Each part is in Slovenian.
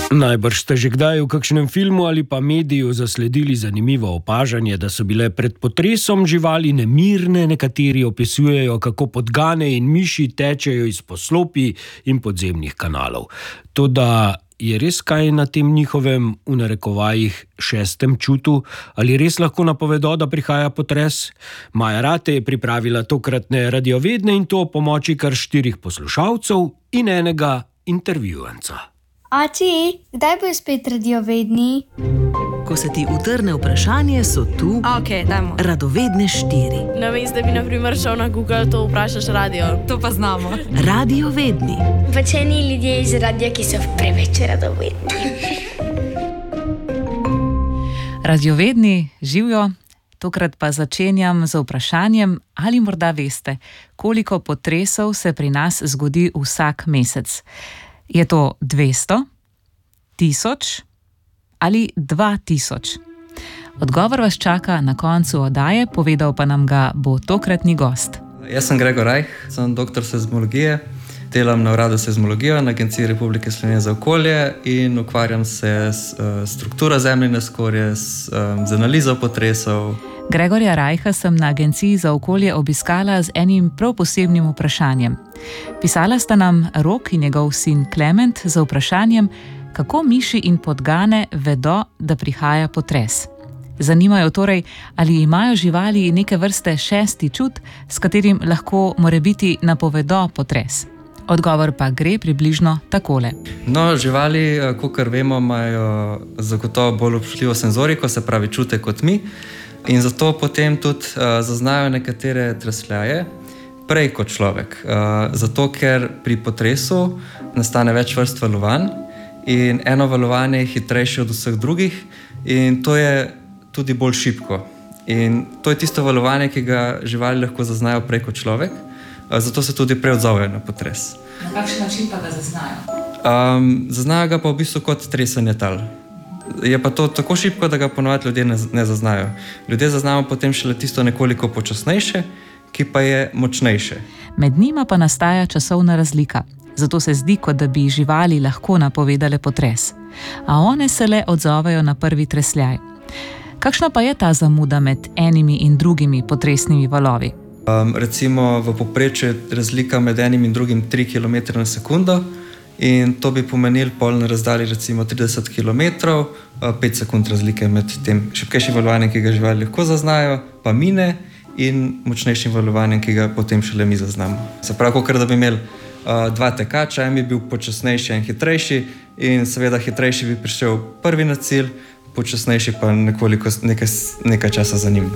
Najbrž ste že kdaj v kakšnem filmu ali pa mediju zasledili zanimivo opažanje, da so bile pred potresom živali nemirne, nekateri opisujejo, kako podgane in miši tečejo iz poslopij in podzemnih kanalov. Toda je res kaj na tem njihovem, v narekovajih, šestem čutu, ali res lahko napovedo, da prihaja potres? Maja Ratej je pripravila tokratne radiovedne in to o pomoči kar 4 poslušalcev in enega intervjuvanca. Oči, kdaj bojo spet radiovedni? Ko se ti utrne vprašanje, so tu dajmo. Radovedne 4. Namesto da bi na primer šel na Google, to vprašaš radio. To pa znamo. Radiovedni. Pačeni ljudje iz radia, ki so preveč radovedni. Radiovedni, živijo. Tokrat pa začenjam z vprašanjem, ali morda veste, koliko potresov se pri nas zgodi vsak mesec. Je to 200, 1000 ali 2000? Odgovor vas čaka na koncu oddaje, povedal pa nam ga bo tokratni gost. Jaz sem Gregor Rajh, sem doktor seizmologije, delam na uradu seizmologije na Agenciji Republike Slovenije za okolje in ukvarjam se s strukturo zemljine skorje, z analizo potresov. Gregorja Rajha sem na Agenciji za okolje obiskala z enim prav posebnim vprašanjem. Pisala sta nam Rok in njegov sin Klement z vprašanjem, kako miši in podgane vedo, da prihaja potres. Zanimajo torej, ali imajo živali neke vrste šesti čut, s katerim lahko morebiti napovedo potres. Odgovor pa gre približno takole. No, živali, kakor vemo, imajo zagotovo bolj občutljivo senzoriko, se pravi čute kot mi, in zato potem tudi zaznajo nekatere tresljaje prej kot človek. Zato, ker pri potresu nastane več vrst valovanj in eno valovanje je hitrejše od vseh drugih in to je tudi bolj šibko. In to je tisto valovanje, ki ga živali lahko zaznajo prej kot človek, zato se tudi prej odzovejo na potres. Na kakšen način pa ga zaznajo? Zaznajo ga pa v bistvu kot tresenje tal. Je pa to tako šibko, da ga ponovadi ljudje ne zaznajo. Ljudje zaznamo potem šele tisto nekoliko počasnejše, ki pa je močnejše. Med njima pa nastaja časovna razlika. Zato se zdi, kot da bi živali lahko napovedale potres. A one se le odzovejo na prvi tresljaj. Kakšna pa je ta zamuda med enimi in drugimi potresnimi valovi? Recimo v povprečju je razlika med enim in drugim 3 km na sekundo in to bi pomenil pol na razdalji recimo 30 km, 5 sekund razlike med tem šibkejšim valovanjem, ki ga živali lahko zaznajo, pa mine, in močnejšim valovanjem, ki ga potem šele mi zaznamo. Se pravi, kakor da bi imeli 2 tekača, en bi bil počasnejši in hitrejši in seveda hitrejši bi prišel prvi na cilj, počasnejši pa nekaj časa za njim.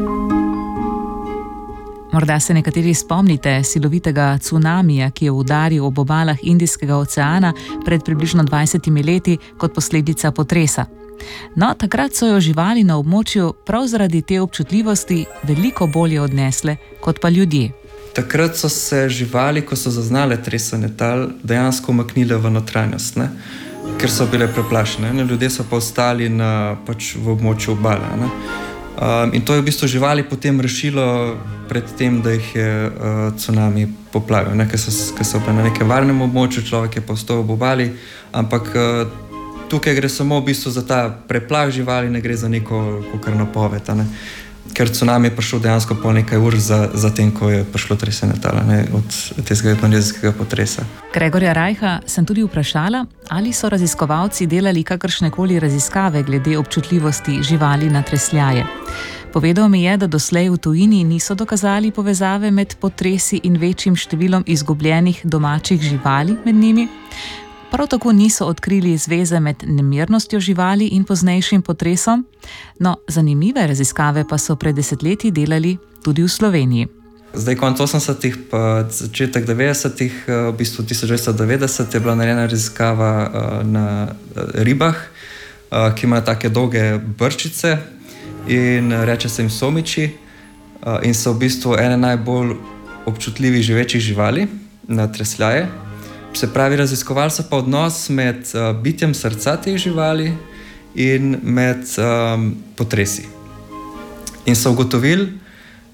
Morda se nekateri spomnite silovitega cunamija, ki je udaril ob obalah Indijskega oceana pred približno 20 leti kot posledica potresa. No, takrat so jo živali na območju prav zaradi te občutljivosti veliko bolje odnesle kot pa ljudje. Takrat so se živali, ko so zaznale tresenje tal, dejansko umaknile v notranjost, ne? Ker so bile preplašene. Ljudje so pa ostali v območju obale. In to je v bistvu živali potem rešilo pred tem, da jih je cunami poplavil. Ker so bile na nekem varnem območju, človek je pa ostal ob obali, ampak tukaj gre samo v bistvu za ta preplah živali, ne gre za neko kakor napoved. Ker cunami je prišel dejansko po nekaj ur za tem, ko je prišlo tresenje tal, od tega indonezijskega potresa. Gregorja Rajha sem tudi vprašala, ali so raziskovalci delali kakršnekoli raziskave glede občutljivosti živali na tresljaje. Povedal mi je, da doslej v tujini niso dokazali povezave med potresi in večjim številom izgubljenih domačih živali med njimi. Prav tako niso odkrili zveze med nemirnostjo živali in poznejšim potresom, no, zanimive raziskave pa so pred desetletji delali tudi v Sloveniji. Zdaj, konec 80-ih pa začetek 90-ih, v bistvu 1990, je bila narejena raziskava na ribah, ki imajo take dolge brčice in reče se jim somiči in so v bistvu ene najbolj občutljivih živečih živali na tresljaje. Se pravi, raziskovali so pa odnos med bitjem srca teh živali in med potresi. In so ugotovili,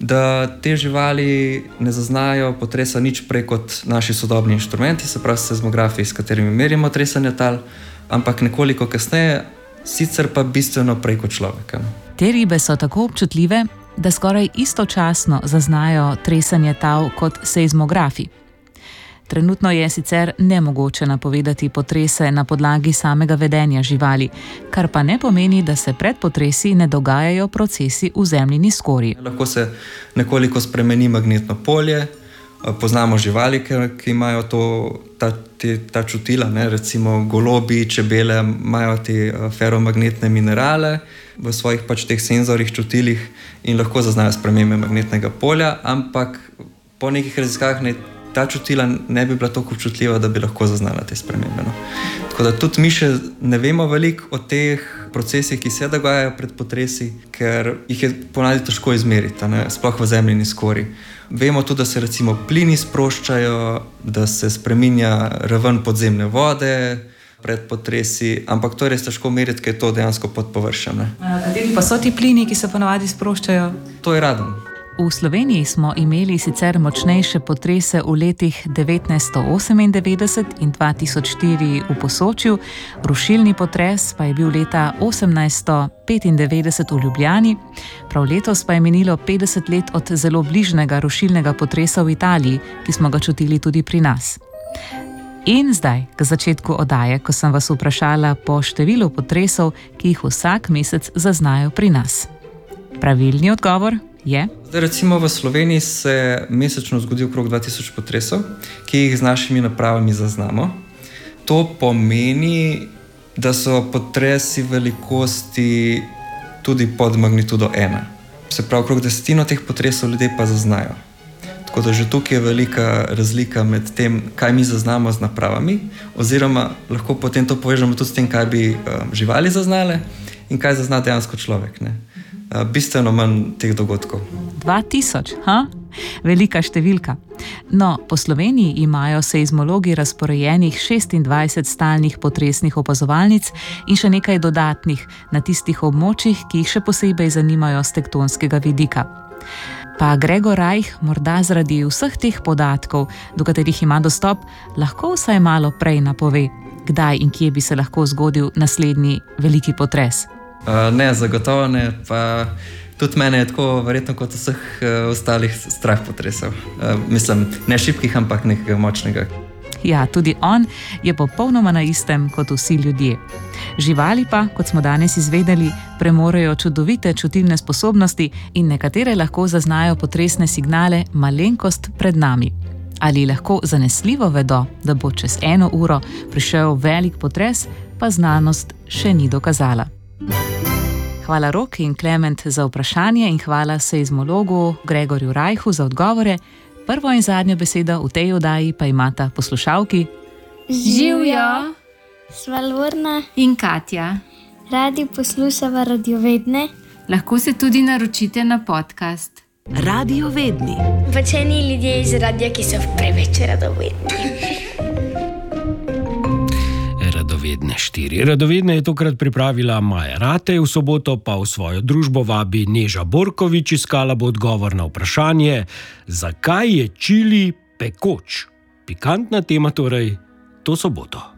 da te živali ne zaznajo potresa nič prej kot naši sodobni inštrumenti, se pravi seizmografi, s katerimi merimo tresanje tal, ampak nekoliko kasneje, sicer pa bistveno prej kot človek. Te ribe so tako občutljive, da skoraj istočasno zaznajo tresanje tal kot seizmografi. Trenutno je sicer nemogoče napovedati potrese na podlagi samega vedenja živali, kar pa ne pomeni, da se pred potresi ne dogajajo procesi v zemljini skorji. Lahko se nekoliko spremeni magnetno polje, poznamo živali, ki imajo ta čutila, ne? Recimo golobi, čebele imajo te feromagnetne minerale v svojih teh senzorjih, čutilih in lahko zaznajo spremembe magnetnega polja, ampak po nekih raziskavah ta čutila ne bi bila toliko občutljiva, da bi lahko zaznala te spremembe. Tako da tudi mi še ne vemo veliko o teh procesih, ki se dogajajo pred potresi, ker jih je ponavadi težko izmeriti, sploh v zemljini skorji. Vemo tudi, da se recimo plini sproščajo, da se spreminja raven podzemne vode pred potresi, ampak to je res težko meriti, ker je to dejansko pod površjem. Kateri pa so ti plini, ki se ponavadi sproščajo? To je radon. V Sloveniji smo imeli sicer močnejše potrese v letih 1998 in 2004 v Posočju, rušilni potres pa je bil leta 1895 v Ljubljani, prav letos pa je minilo 50 let od zelo bližnjega rušilnega potresa v Italiji, ki smo ga čutili tudi pri nas. In zdaj, k začetku oddaje, ko sem vas vprašala po številu potresov, ki jih vsak mesec zaznajo pri nas. Pravilni odgovor je? Zdaj, recimo v Sloveniji se mesečno zgodi okrog 2000 potresov, ki jih z našimi napravami zaznamo. To pomeni, da so potresi velikosti tudi pod magnitudo 1. Se pravi, okrog 10 teh potresov ljudje pa zaznajo. Tako da že tukaj je velika razlika med tem, kaj mi zaznamo z napravami, oziroma lahko potem to povežemo tudi s tem, kaj bi živali zaznale in kaj zazna dejansko človek. Bistveno manj teh dogodkov. 2000, velika številka. No, po Sloveniji imajo seizmologi razporejenih 26 stalnih potresnih opazovalnic in še nekaj dodatnih na tistih območjih, ki jih še posebej zanimajo s tektonskega vidika. Pa Gregor Rajh morda zaradi vseh teh podatkov, do katerih ima dostop, lahko vsaj malo prej napove, kdaj in kje bi se lahko zgodil naslednji veliki potres. Ne, zagotovo ne, pa tudi mene je tako verjetno kot vseh ostalih strah potresov. Mislim, ne šibkih, ampak nekega močnega. Ja, tudi on je popolnoma na istem kot vsi ljudje. Živali pa, kot smo danes izvedeli, premorejo čudovite čutilne sposobnosti in nekatere lahko zaznajo potresne signale malenkost pred nami. Ali lahko zanesljivo vedo, da bo čez 1 uro prišel velik potres, pa znanost še ni dokazala. Hvala Rok in Klement za vprašanje in hvala seizmologu Gregorju Rajhu za odgovore. Prvo in zadnjo besedo v tej oddaji pa imata poslušalki Živjo, sva Lorna in Katja. Radi poslušava Radiovedne. Lahko se tudi naročite na podcast. Radiovedni. Pač eni ljudje iz radia, ki so preveč radovedni. Radovedne 4. Radovedne je tokrat pripravila Maja Ratej, v soboto pa v svojo družbo vabi Neža Borkovič, iskala bo odgovor na vprašanje, zakaj je čili pekoč. Pikantna tema torej to soboto.